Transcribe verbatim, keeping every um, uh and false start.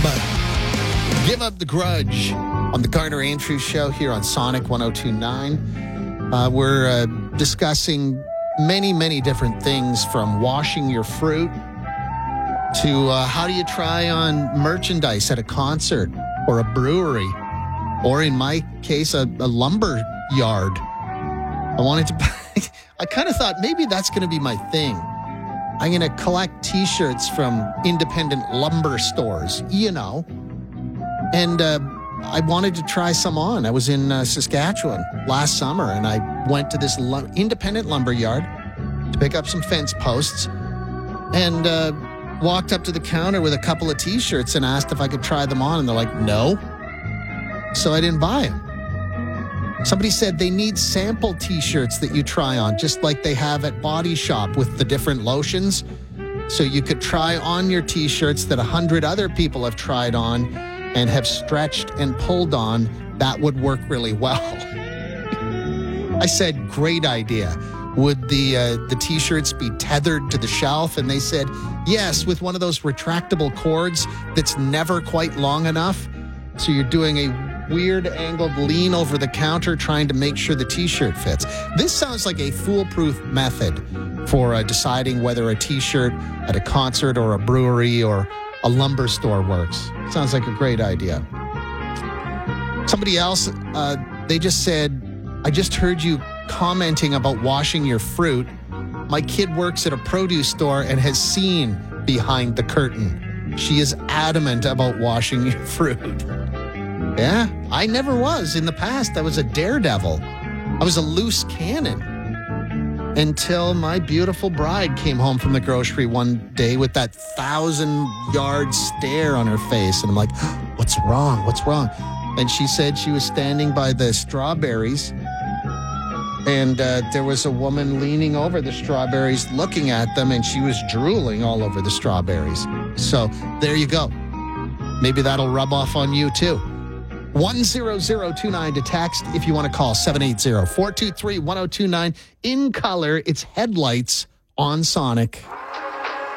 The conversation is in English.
Abba. Give Up the Grudge on the Garner Andrews Show here on Sonic one oh two point nine. Uh, we're uh, discussing many, many different things, from washing your fruit to uh, how do you try on merchandise at a concert or a brewery, or in my case, a, a lumber yard. I wanted to buy, I kind of thought maybe that's going to be my thing. I'm going to collect T-shirts from independent lumber stores, you know. And uh, I wanted to try some on. I was in uh, Saskatchewan last summer, and I went to this lu- independent lumber yard to pick up some fence posts, and uh, walked up to the counter with a couple of T-shirts and asked if I could try them on, and they're like, no. So I didn't buy them. Somebody said they need sample T-shirts that you try on, just like they have at Body Shop with the different lotions. So you could try on your T-shirts that a hundred other people have tried on and have stretched and pulled on. That would work really well. I said, great idea. Would the uh, the T-shirts be tethered to the shelf? And they said, yes, with one of those retractable cords that's never quite long enough. So you're doing a weird angled lean over the counter trying to make sure the T-shirt fits. This sounds like a foolproof method for uh, deciding whether a T-shirt at a concert or a brewery or a lumber store works. Sounds like a great idea. Somebody else, uh, they just said, I just heard you commenting about washing your fruit. My kid works at a produce store and has seen behind the curtain. She is adamant about washing your fruit. Yeah, I never was. In the past, I was a daredevil. I was a loose cannon. Until my beautiful bride came home from the grocery one day with that thousand-yard stare on her face. And I'm like, what's wrong? What's wrong? And she said she was standing by the strawberries, and uh, there was a woman leaning over the strawberries looking at them, and she was drooling all over the strawberries. So there you go. Maybe that'll rub off on you, too. one zero zero two nine to text if you want to call seven eight zero, four two three, one zero two nine. In color, it's Headlights on Sonic.